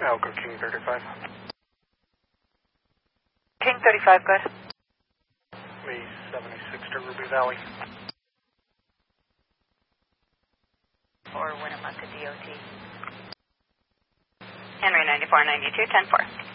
I'll go King 35. King 35, good. Lee 76 to Ruby Valley. Or Winnemucca DOT. Henry 9492, 10-4.